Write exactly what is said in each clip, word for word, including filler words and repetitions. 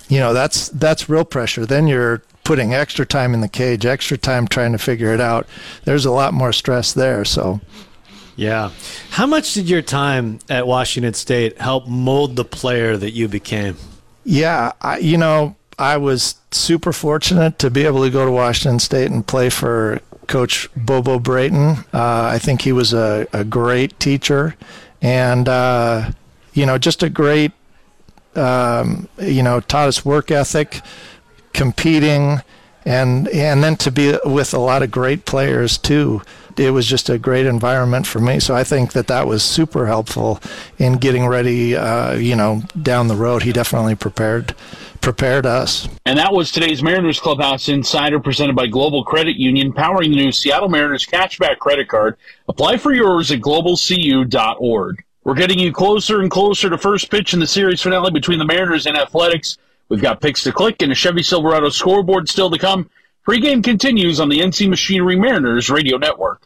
you know, that's that's real pressure. Then you're putting extra time in the cage, extra time trying to figure it out. There's a lot more stress there. So, yeah. How much did your time at Washington State help mold the player that you became? Yeah, I, you know, I was super fortunate to be able to go to Washington State and play for Coach Bobo Brayton. Uh, I think he was a, a great teacher and, uh, you know, just a great, um, you know, taught us work ethic, competing, and and then to be with a lot of great players too. It was just a great environment for me. So I think that that was super helpful in getting ready, uh, you know, down the road. He definitely prepared prepared us. And that was today's Mariners Clubhouse Insider presented by Global Credit Union, powering the new Seattle Mariners Cashback Credit Card. Apply for yours at global c u dot org. We're getting you closer and closer to first pitch in the series finale between the Mariners and Athletics. We've got picks to click and a Chevy Silverado scoreboard still to come. Pre-game continues on the N C Machinery Mariners Radio Network.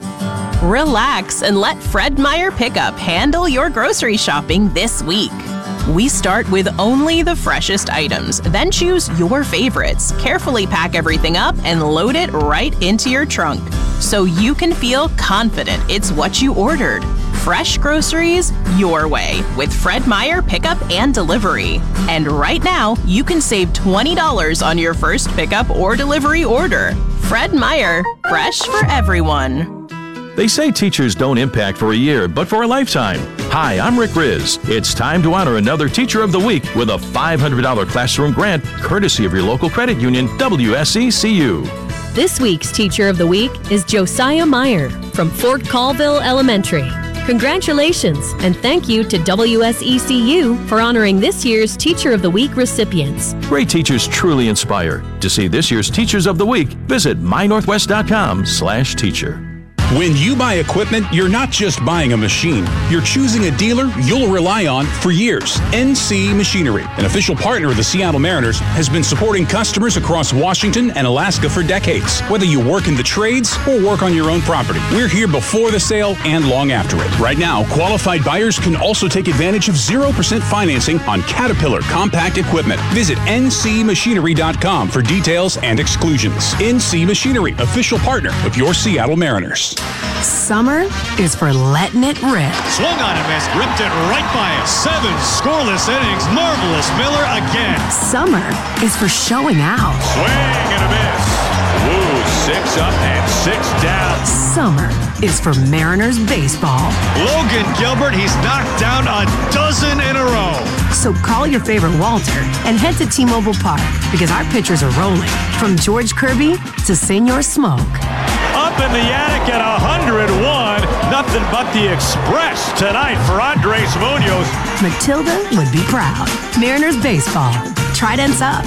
Relax and let Fred Meyer Pickup handle your grocery shopping this week. We start with only the freshest items, then choose your favorites, carefully pack everything up, and load it right into your trunk so you can feel confident it's what you ordered. Fresh groceries your way with Fred Meyer Pickup and Delivery. And right now, you can save twenty dollars on your first pickup or delivery order. Fred Meyer, fresh for everyone. They say teachers don't impact for a year, but for a lifetime. Hi, I'm Rick Riz. It's time to honor another Teacher of the Week with a five hundred dollars classroom grant, courtesy of your local credit union, W S E C U. This week's Teacher of the Week is Josiah Meyer from Fort Colville Elementary. Congratulations, and thank you to W S E C U for honoring this year's Teacher of the Week recipients. Great teachers truly inspire. To see this year's Teachers of the Week, visit my northwest dot com slash teacher. When you buy equipment, you're not just buying a machine. You're choosing a dealer you'll rely on for years. N C Machinery, an official partner of the Seattle Mariners, has been supporting customers across Washington and Alaska for decades. Whether you work in the trades or work on your own property, we're here before the sale and long after it. Right now, qualified buyers can also take advantage of zero percent financing on Caterpillar compact equipment. Visit N C machinery dot com for details and exclusions. N C Machinery, official partner of your Seattle Mariners. Summer is for letting it rip. Swung on and missed, ripped it right by him. Seven scoreless innings. Marvelous Miller again. Summer is for showing out. Swing and a miss. Woo, six up and six down. Summer is for Mariners baseball. Logan Gilbert, he's knocked down a dozen in a row. So call your favorite Walter and head to T-Mobile Park because our pitchers are rolling. From George Kirby to Senor Smoke. Up in the attic at one oh one. Nothing but the express tonight for Andres Munoz. Matilda would be proud. Mariners baseball. Trident's up.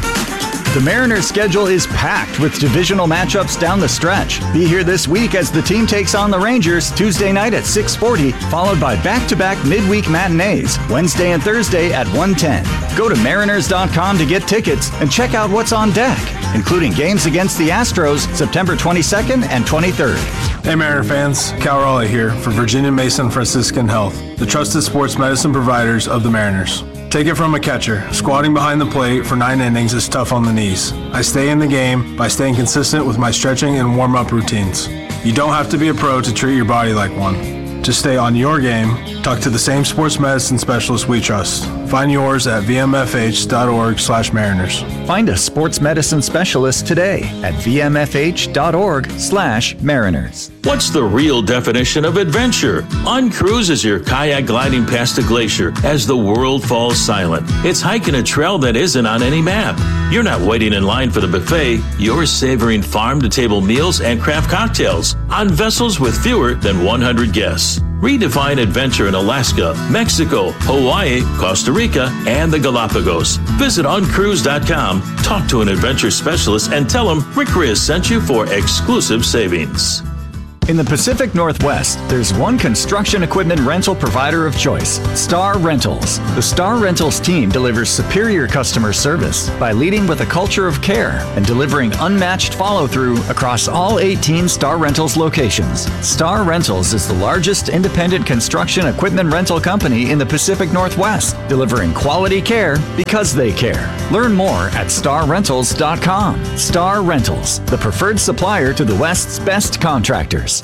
The Mariners' schedule is packed with divisional matchups down the stretch. Be here this week as the team takes on the Rangers Tuesday night at six forty, followed by back-to-back midweek matinees Wednesday and Thursday at one ten. Go to mariners dot com to get tickets and check out what's on deck, including games against the Astros September twenty-second and twenty-third. Hey Mariner fans, Cal Raleigh here for Virginia Mason Franciscan Health, the trusted sports medicine providers of the Mariners. Take it from a catcher. Squatting behind the plate for nine innings is tough on the knees. I stay in the game by staying consistent with my stretching and warm-up routines. You don't have to be a pro to treat your body like one. To stay on your game, talk to the same sports medicine specialist we trust. Find yours at v m f h dot org slash mariners. Find a sports medicine specialist today at v m f h dot org slash mariners. What's the real definition of adventure? Uncruise is your kayak gliding past a glacier as the world falls silent. It's hiking a trail that isn't on any map. You're not waiting in line for the buffet. You're savoring farm-to-table meals and craft cocktails on vessels with fewer than one hundred guests. Redefine adventure in Alaska, Mexico, Hawaii, Costa Rica, and the Galapagos. Visit uncruise dot com, talk to an adventure specialist, and tell them Rick Riz sent you for exclusive savings. In the Pacific Northwest, there's one construction equipment rental provider of choice, Star Rentals. The Star Rentals team delivers superior customer service by leading with a culture of care and delivering unmatched follow-through across all eighteen Star Rentals locations. Star Rentals is the largest independent construction equipment rental company in the Pacific Northwest, delivering quality care because they care. Learn more at star rentals dot com. Star Rentals, the preferred supplier to the West's best contractors.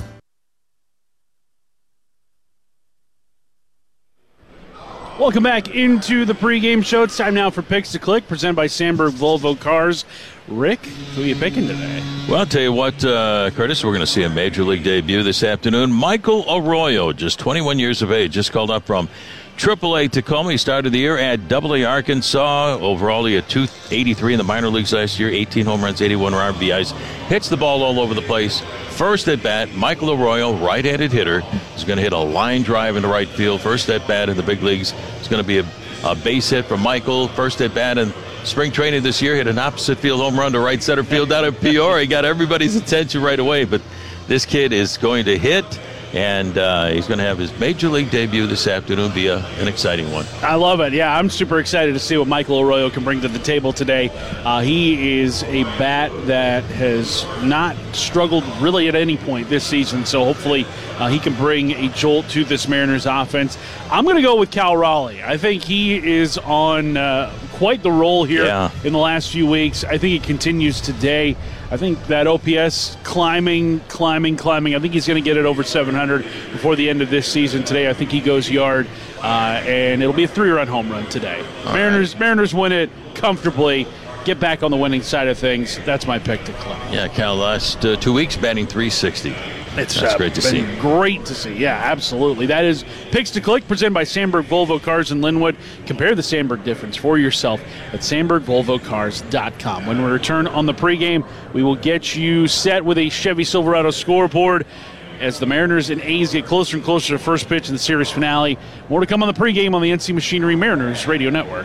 Welcome back into the pregame show. It's time now for Picks to Click, presented by Sandberg Volvo Cars. Rick, who are you picking today? Well, I'll tell you what, uh, Curtis, we're going to see a Major League debut this afternoon. Michael Arroyo, just twenty-one years of age, just called up from triple A Tacoma. He started the year at double A Arkansas. Overall, he had two eighty-three in the minor leagues last year, eighteen home runs, eighty-one R B Is. Hits the ball all over the place. First at bat, Michael Arroyo, right-handed hitter, is going to hit a line drive into right field. First at bat in the big leagues. It's going to be a, a base hit from Michael. First at bat in spring training this year, hit an opposite field home run to right center field down in Peoria. He got everybody's attention right away, but this kid is going to hit. And uh, he's going to have his Major League debut this afternoon. Be a, an exciting one. I love it. Yeah, I'm super excited to see what Michael Arroyo can bring to the table today. Uh, he is a bat that has not struggled really at any point this season, so hopefully uh, he can bring a jolt to this Mariners offense. I'm going to go with Cal Raleigh. I think he is on uh, quite the roll here yeah. in the last few weeks. I think he continues today. I think that O P S climbing, climbing, climbing. I think he's going to get it over seven hundred before the end of this season. Today, I think he goes yard, uh, and it'll be a three-run home run today. All Mariners, right. Mariners win it comfortably. Get back on the winning side of things. That's my pick to click. Yeah, Cal, last uh, two weeks batting three sixty. It's That's uh, great to been see. Great to see. Yeah, absolutely. That is Picks to Click, presented by Sandberg Volvo Cars in Linwood. Compare the Sandberg difference for yourself at sandberg volvo cars dot com. When we return on the pregame, we will get you set with a Chevy Silverado scoreboard as the Mariners and A's get closer and closer to first pitch in the series finale. More to come on the pregame on the N C Machinery Mariners Radio Network.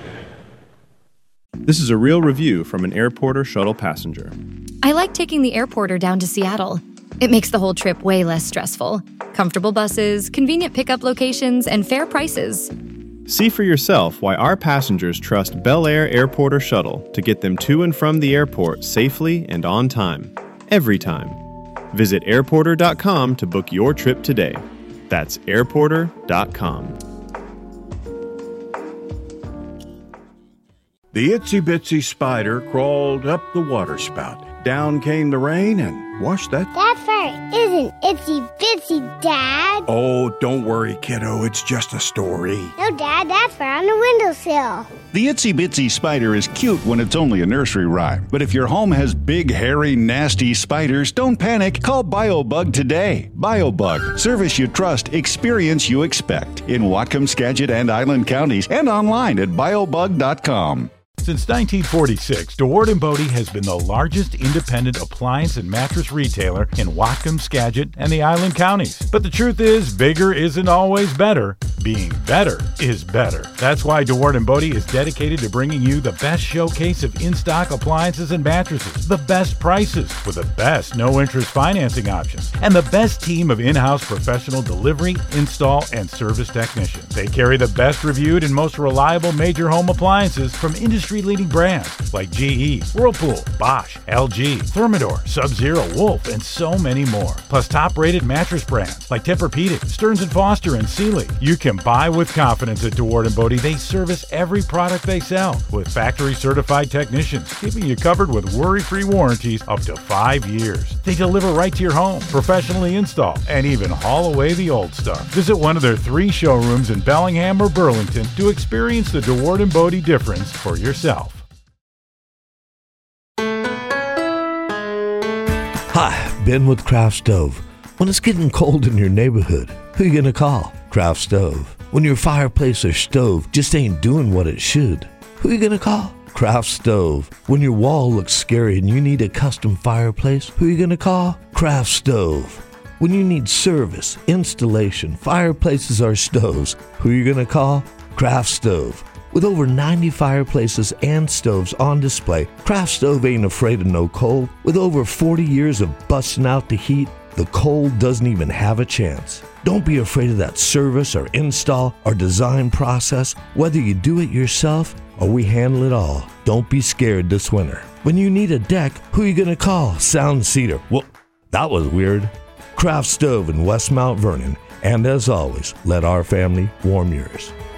This is a real review from an Airporter shuttle passenger. I like taking the Airporter down to Seattle. It makes the whole trip way less stressful. Comfortable buses, convenient pickup locations, and fair prices. See for yourself why our passengers trust Bel Air Airporter Shuttle to get them to and from the airport safely and on time. Every time. Visit airporter dot com to book your trip today. That's airporter dot com. The itsy bitsy spider crawled up the water spout. Down came the rain and washed that. That fur isn't itsy bitsy, Dad. Oh, don't worry, kiddo. It's just a story. No, Dad, that's fur on the windowsill. The itsy bitsy spider is cute when it's only a nursery rhyme. But if your home has big, hairy, nasty spiders, don't panic. Call BioBug today. BioBug. Service you trust, experience you expect. In Whatcom, Skagit, and Island counties, and online at biobug dot com. Since nineteen forty-six, DeWard and Bodie has been the largest independent appliance and mattress retailer in Whatcom, Skagit, and the Island counties. But the truth is, bigger isn't always better. Being better is better. That's why DeWard and Bodie is dedicated to bringing you the best showcase of in-stock appliances and mattresses, the best prices with the best no-interest financing options, and the best team of in-house professional delivery, install, and service technicians. They carry the best reviewed and most reliable major home appliances from industry leading brands like G E, Whirlpool, Bosch, L G, Thermador, Sub-Zero, Wolf, and so many more. Plus top-rated mattress brands like Tempur-Pedic, Stearns and Foster, and Sealy. You can buy with confidence at DeWard and Bodie. They service every product they sell with factory-certified technicians, keeping you covered with worry-free warranties up to five years. They deliver right to your home, professionally install, and even haul away the old stuff. Visit one of their three showrooms in Bellingham or Burlington to experience the DeWard and Bodie difference for yourself. Hi, Ben with Craft Stove. When it's getting cold in your neighborhood, who you gonna call? Craft Stove. When your fireplace or stove just ain't doing what it should, who you gonna call? Craft Stove. When your wall looks scary and you need a custom fireplace, who you gonna call? Craft Stove. When you need service, installation, fireplaces or stoves, who you gonna call? Craft Stove. With over ninety fireplaces and stoves on display, Craft Stove ain't afraid of no cold. With over forty years of busting out the heat, the cold doesn't even have a chance. Don't be afraid of that service or install or design process. Whether you do it yourself or we handle it all, don't be scared this winter. When you need a deck, who are you going to call? Sound Cedar. Well, that was weird. Craft Stove in West Mount Vernon. And as always, let our family warm yours.